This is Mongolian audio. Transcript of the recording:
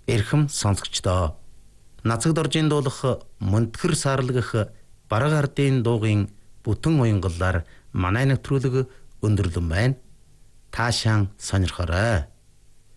Эрхэм сонсогчдоо. Нацагд оржийн дуулах мөнтгөр саарлагах бараг ардын дуугийн бүтэн уянгалаар манай нэвтрүүлэг өндөрлөн байна. Таашаан сонирхорой.